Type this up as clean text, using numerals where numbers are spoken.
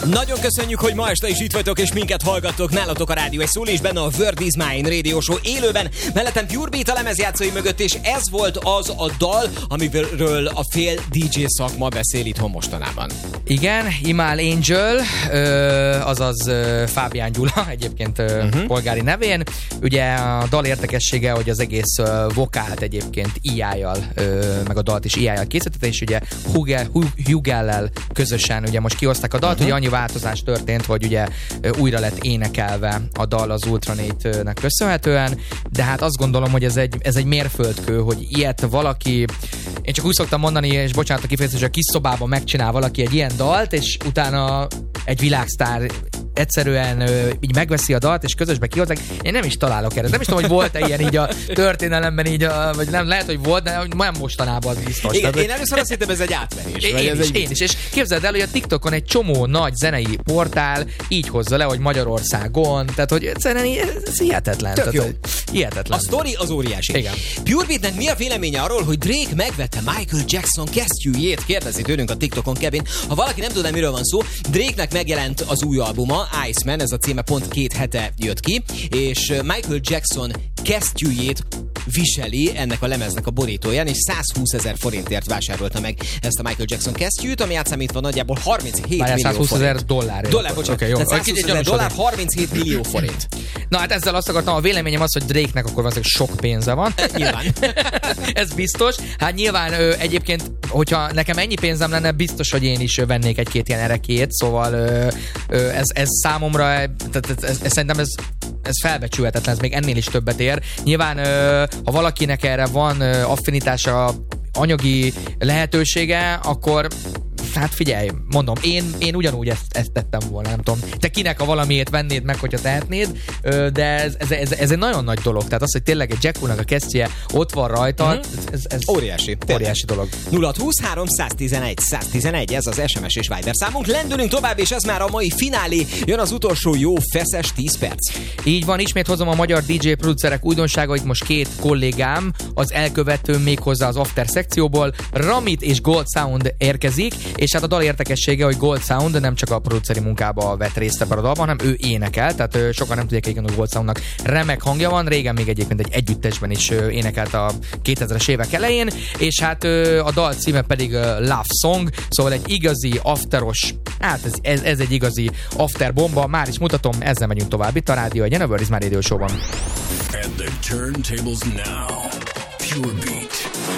Nagyon köszönjük, hogy ma este is itt vagytok, és minket hallgattok. Nálatok a Rádió Egy Szól, és benne a Word is Mine Radio Show élőben. Mellettem Pure Beat a lemezjátszói mögött, és ez volt az a dal, amiről a fél DJ szakma beszél itthon mostanában. Igen, Imal Angel, azaz Fábián Gyula, egyébként polgári nevén. Ugye a dal érdekessége, hogy az egész vokált egyébként IA-jal, meg a dalt is IA-jal készítette, és ugye Hugel-lel közösen ugye most kihozták a dalt, ugye annyi változás történt, hogy ugye újra lett énekelve a dal az Ultranate-nek köszönhetően, de hát azt gondolom, hogy ez egy mérföldkő, hogy ilyet valaki, én csak úgy szoktam mondani, és bocsánat a kifejezés, hogy a kis szobában megcsinál valaki egy ilyen dalt, és utána egy világsztár egyszerűen így megveszi a dalt, és közösbe kihozzák. Én nem is találok erre. Nem is tudom, hogy volt-e ilyen így a történelemben, így vagy nem, lehet, hogy volt, de nem mostanában az biztos. Igen, én először azt hittem, ez egy átverés. Én is. És képzeld el, hogy a TikTokon egy csomó nagy zenei portál így hozza le, hogy Magyarországon, tehát hogy egyszerűen ez hihetetlen. Tök jó. Hihetetlen. A sztori az óriási. Igen. Pure Beatnek mi a véleménye arról, hogy Drake megvette Michael Jackson kesztyűjét? Kérdezi tőlünk a TikTokon Kevin. Ha valaki nem tudná, miről van szó, Drake-nek megjelent az új albuma, Iceman, ez a címe, pont 2 hete jött ki, és Michael Jackson kesztyűjét viseli ennek a lemeznek a borítóján, és 120 000 forintért vásárolta meg ezt a Michael Jackson kesztyűt, ami átszámítva nagyjából 37 millió 120 000 forint. dollár. Dollár, bocsánat. Okay, jó. Tehát 120 000 dollár, 37 millió forint. Na hát ezzel azt akartam, a véleményem az, hogy Drake-nek akkor valószínűleg sok pénze van. Nyilván. Ez biztos. Hát nyilván egyébként, hogyha nekem ennyi pénzem lenne, biztos, hogy én is vennék egy-két ilyen erekét, szóval ez számomra, szerintem ez felbecsülhetetlen, ez még ennél is többet ér. Nyilván, ha valakinek erre van affinitása, anyagi lehetősége, akkor hát figyelj, mondom, én ugyanúgy ezt tettem volna, nem tudom. Te kinek a valamiért vennéd meg, hogyha tehetnéd, de ez egy nagyon nagy dolog. Tehát az, hogy tényleg egy Jacko-nak a kesztyűje ott van rajta, ez óriási dolog. 0623 111 111, ez az SMS és Viber számunk. Lendülünk tovább, és ez már a mai finálé. Jön az utolsó jó feszes 10 perc. Így van, ismét hozom a magyar DJ producerek újdonságait, most 2 kollégám, az elkövető méghozzá az After szekcióból, Ramit és Gold Sound érkezik, és hát a dal érdekessége, hogy Gold Sound nem csak a produceri munkába vett részt ebben a dalban, hanem ő énekel, tehát sokan nem tudják, hogy Gold Soundnak remek hangja van, régen még egyébként egy együttesben is énekelt a 2000-es évek elején, és hát a dal címe pedig Love Song, szóval egy igazi afteros, hát ez egy igazi after bomba, már is mutatom, ezzel megyünk tovább itt a Rádió Egyen, a Word is Mine Radio Show-ban. And the turntables now, Pure Beat.